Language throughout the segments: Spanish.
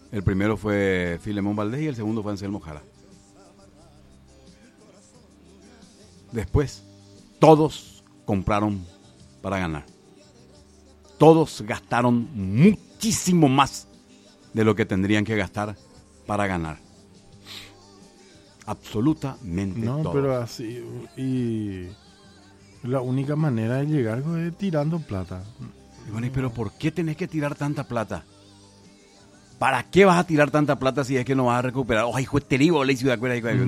El primero fue Filemón Valdés y el segundo fue Anselmo Jara. Después, todos compraron para ganar. Todos gastaron muchísimo más de lo que tendrían que gastar para ganar. Absolutamente No, todos. pero así, y la única manera de llegar es tirando plata. Y bueno, pero ¿por qué tenés que tirar tanta plata? ¿Para qué vas a tirar tanta plata si es que no vas a recuperar? ¡Ay, hijo de terrible! Le ciudad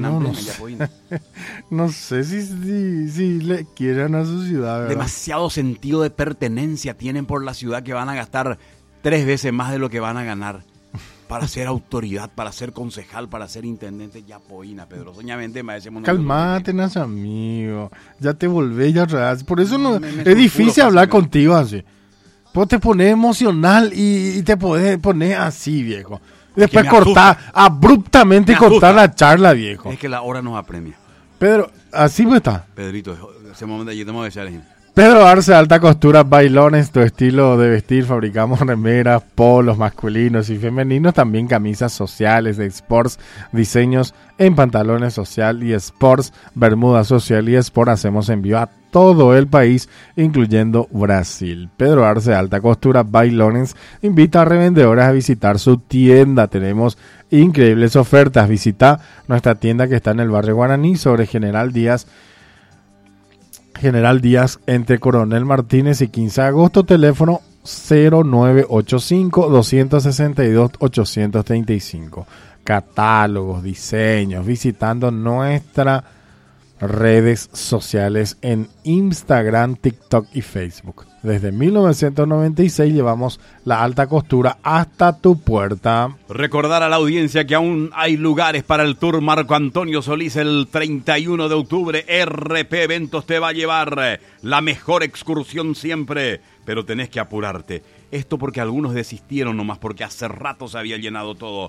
No sé si le quieren a su ciudad, ¿verdad? Demasiado sentido de pertenencia tienen por la ciudad que van a gastar 3 veces más de lo que van a ganar para ser autoridad, para ser concejal, para ser intendente. Ya poina, Pedro. Soñamente me decimos. Calmate, nas amigo. Ya te volvés ya atrás. Por eso no me es difícil hablar fácilmente contigo así. Vos te pones emocional y te podés poner así, viejo. Después cortar, abruptamente cortar la charla, viejo. Es que la hora nos apremia. Pedro, así pues está. Pedrito, ese momento allí tenemos que echar. Pedro Arce, Alta Costura, Bailones, tu estilo de vestir. Fabricamos remeras, polos masculinos y femeninos, también camisas sociales de sports, diseños en pantalones social y sports, bermuda social y sport. Hacemos envío a todo el país, incluyendo Brasil. Pedro Arce, Alta Costura, Bailones, invita a revendedores a visitar su tienda. Tenemos increíbles ofertas. Visita nuestra tienda que está en el barrio Guaraní, sobre General Díaz entre Coronel Martínez y 15 de agosto, teléfono 0985-262-835. Catálogos, diseños, visitando nuestras redes sociales en Instagram, TikTok y Facebook. Desde 1996 llevamos la alta costura hasta tu puerta. Recordar a la audiencia que aún hay lugares para el Tour Marco Antonio Solís el 31 de octubre. RP Eventos te va a llevar la mejor excursión siempre, pero tenés que apurarte. Esto porque algunos desistieron nomás porque hace rato se había llenado todo.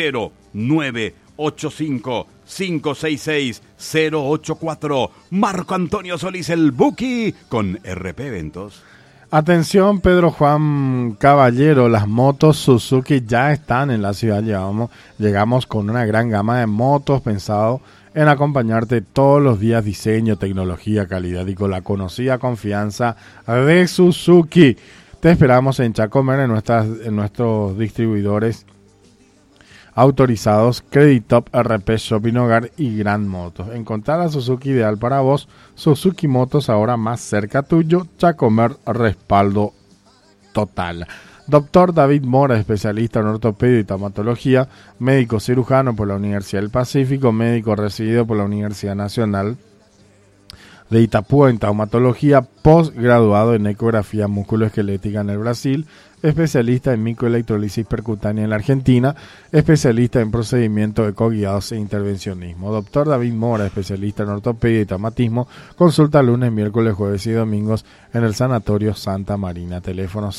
0985-566-084. Marco Antonio Solís, el Buki, con RP Eventos. Atención, Pedro Juan Caballero, las motos Suzuki ya están en la ciudad. Llegamos con una gran gama de motos pensado en acompañarte todos los días. Diseño, tecnología, calidad y con la conocida confianza de Suzuki. Te esperamos en Chacomer, en nuestros distribuidores autorizados Creditop, RP Shopping Hogar y Gran Motos. Encontrar a Suzuki ideal para vos. Suzuki Motos ahora más cerca tuyo. Chacomer, respaldo total. Doctor David Mora, especialista en ortopedia y traumatología, médico cirujano por la Universidad del Pacífico, médico recibido por la Universidad Nacional de Itapúa en traumatología, postgraduado en ecografía musculoesquelética en el Brasil, especialista en microelectrolisis percutánea en la Argentina, especialista en procedimientos ecoguiados e intervencionismo. Doctor David Mora, especialista en ortopedia y traumatismo, consulta lunes, miércoles, jueves y domingos en el Sanatorio Santa Marina. Teléfono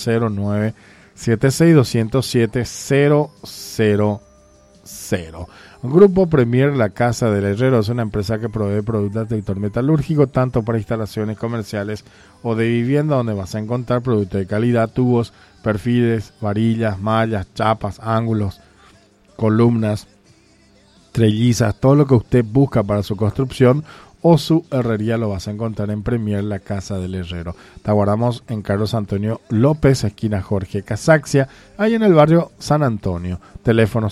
0976-207-000. Grupo Premier, la Casa del Herrero, es una empresa que provee productos del sector metalúrgico, tanto para instalaciones comerciales o de vivienda, donde vas a encontrar productos de calidad, tubos, perfiles, varillas, mallas, chapas, ángulos, columnas, trellizas, todo lo que usted busca para su construcción o su herrería lo vas a encontrar en Premier, la Casa del Herrero. Te aguardamos en Carlos Antonio López, esquina Jorge Casaxia, ahí en el barrio San Antonio. Teléfono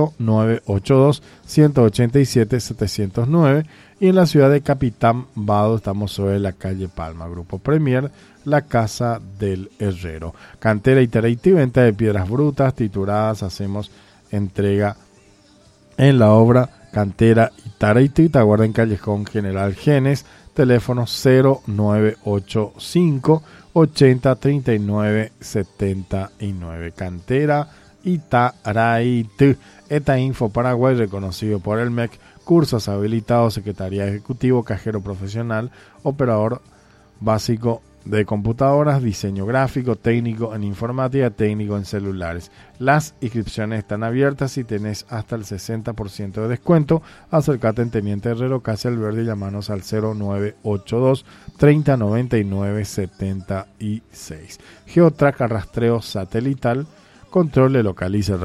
0982-187-709. Y en la ciudad de Capitán Vado estamos sobre la calle Palma. Grupo Premier, la Casa del Herrero. Cantera y Taraiti, venta de piedras brutas, trituradas. Hacemos entrega en la obra Cantera y Taraiti. Te aguarda en Callejón General Genes. Teléfono 0985 80 39 79. Cantera y Taraiti. Esta Info Paraguay, reconocido por el MEC. Cursos habilitados, Secretaría Ejecutivo, Cajero Profesional, Operador Básico de Computadoras, Diseño Gráfico, Técnico en Informática, Técnico en Celulares. Las inscripciones están abiertas y tenés hasta el 60% de descuento. Acércate en Teniente Herrero, Casa El Verde, y llamanos al 0982 30 99 76. Geotrack, rastreo satelital, control, localiza